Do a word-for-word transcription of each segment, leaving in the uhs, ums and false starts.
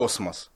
космос.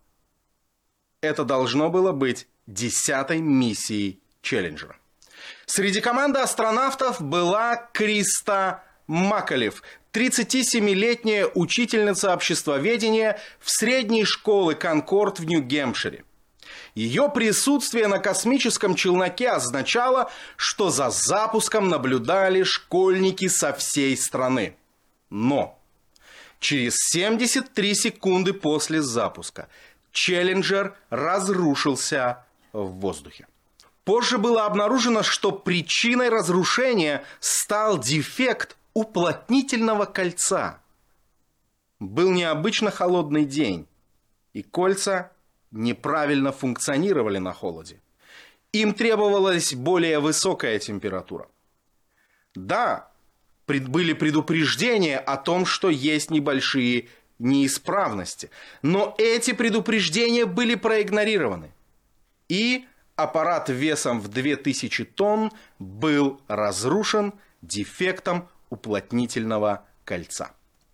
Это должно было быть десятой миссией Челленджера. Среди команды астронавтов была Криста Макалев, тридцатисемилетняя учительница обществоведения в средней школе Конкорд в Нью-Гэмпшире. Ее присутствие на космическом челноке означало, что за запуском наблюдали школьники со всей страны. Но через семьдесят три секунды после запуска Челленджер разрушился в воздухе. Позже было обнаружено, что причиной разрушения стал дефект уплотнительного кольца. Был необычно холодный день, и кольца неправильно функционировали на холоде. Им требовалась более высокая температура. Да, были предупреждения о том, что есть небольшие неисправности, но эти предупреждения были проигнорированы. И аппарат весом в две тысячи тонн был разрушен дефектом уплотнительного кольца.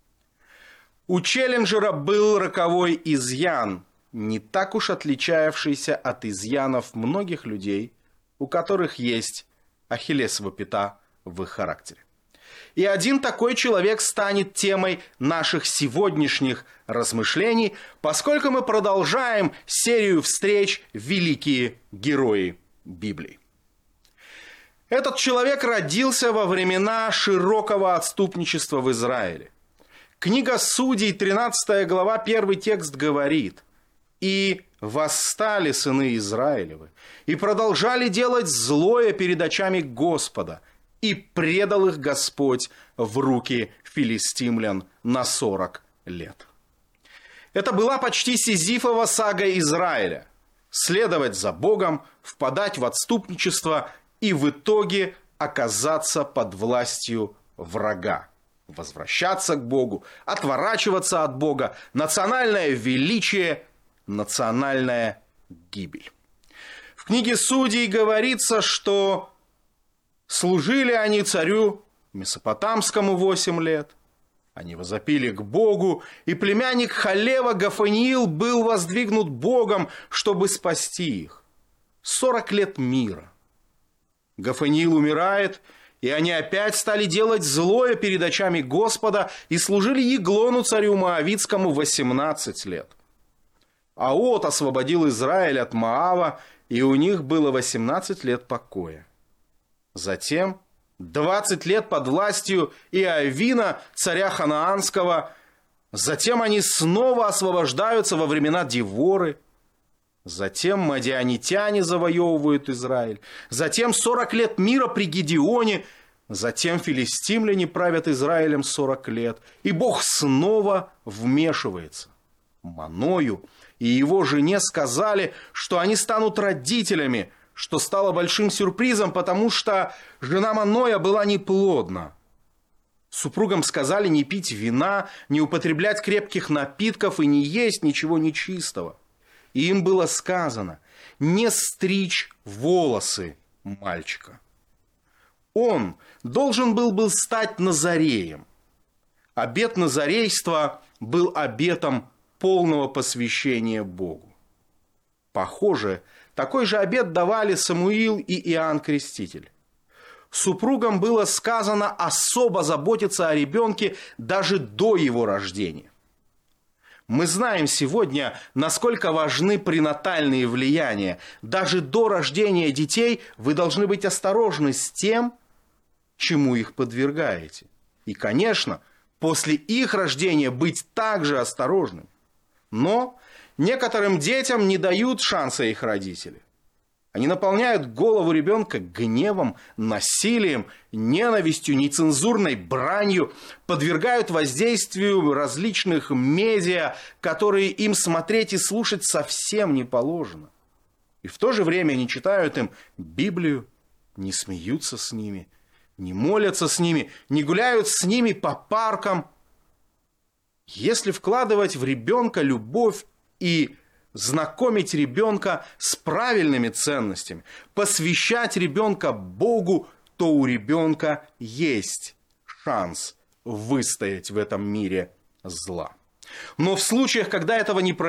У Челленджера был роковой изъян, не так уж отличавшийся от изъянов многих людей, у которых есть ахиллесова пята в их характере. И один такой человек станет темой наших сегодняшних размышлений, поскольку мы продолжаем серию встреч «Великие герои Библии». Этот человек родился во времена широкого отступничества в Израиле. Книга Судей, тринадцатая глава, первый текст говорит: «И восстали сыны Израилевы, и продолжали делать злое перед очами Господа, и предал их Господь в руки филистимлян на сорок лет». Это была почти Сизифова сага Израиля. Следовать за Богом, впадать в отступничество и в итоге оказаться под властью врага. Возвращаться к Богу, отворачиваться от Бога, национальное величие, национальная гибель. В книге Судей говорится, что служили они царю Месопотамскому восемь лет. Они возопили к Богу, и племянник Халева Гафаниил был воздвигнут Богом, чтобы спасти их. Сорок лет мира. Гафаниил умирает, и они опять стали делать злое перед очами Господа и служили Еглону царю Моавитскому восемнадцать лет. Аот освободил Израиль от Моава, и у них было восемнадцать лет покоя. Затем двадцать лет под властью Иовина, царя Ханаанского. Затем они снова освобождаются во времена Деворы. Затем мадианитяне завоевывают Израиль. Затем сорок лет мира при Гедеоне. Затем филистимляне правят Израилем сорок лет. И Бог снова вмешивается. Маною и его жене сказали, что они станут родителями, что стало большим сюрпризом, потому что жена Маноя была неплодна. Супругам сказали не пить вина, не употреблять крепких напитков и не есть ничего нечистого. И им было сказано не стричь волосы мальчика. Он должен был бы стать назареем. Обет назарейства был обетом полного посвящения Богу. Похоже, такой же обет давали Самуил и Иоанн Креститель. Супругам было сказано особо заботиться о ребенке даже до его рождения. Мы знаем сегодня, насколько важны пренатальные влияния. Даже до рождения детей вы должны быть осторожны с тем, чему их подвергаете. И, конечно, после их рождения быть также осторожным. Но некоторым детям не дают шанса их родители. Они наполняют голову ребенка гневом, насилием, ненавистью, нецензурной бранью, подвергают воздействию различных медиа, которые им смотреть и слушать совсем не положено. И в то же время они читают им Библию, не смеются с ними, не молятся с ними, не гуляют с ними по паркам. Если вкладывать в ребенка любовь и знакомить ребенка с правильными ценностями, посвящать ребенка Богу, то у ребенка есть шанс выстоять в этом мире зла. Но в случаях, когда этого не происходит,